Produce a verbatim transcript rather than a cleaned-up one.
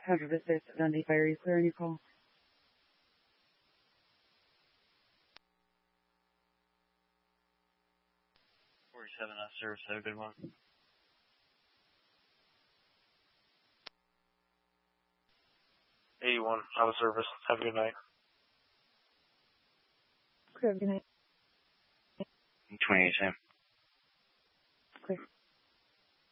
Have a visit to Dundee Fire. You clear on your call? forty-seven F service, have a good one. eighty-one, out of service, have a good night. Clear, good night. twenty-eight, Sam. Clear.